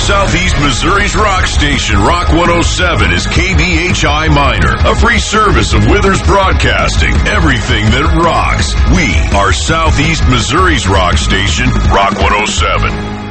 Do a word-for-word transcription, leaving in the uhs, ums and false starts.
Southeast Missouri's rock station, Rock one oh seven, is K B H I Minor, a free service of Withers Broadcasting. Everything that rocks. We are Southeast Missouri's rock station, Rock one oh seven.